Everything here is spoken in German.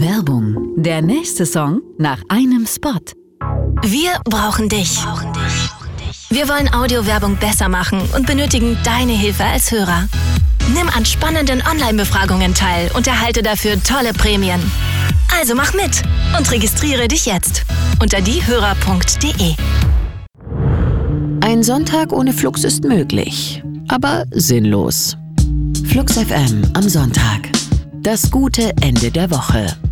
Werbung. Der nächste Song nach einem Spot. Wir brauchen dich. Wir wollen Audiowerbung besser machen und benötigen deine Hilfe als Hörer. Nimm an spannenden Online-Befragungen teil und erhalte dafür tolle Prämien. Also mach mit und registriere dich jetzt unter diehörer.de. Ein Sonntag ohne Flux ist möglich, aber sinnlos. Flux FM am Sonntag. Das gute Ende der Woche.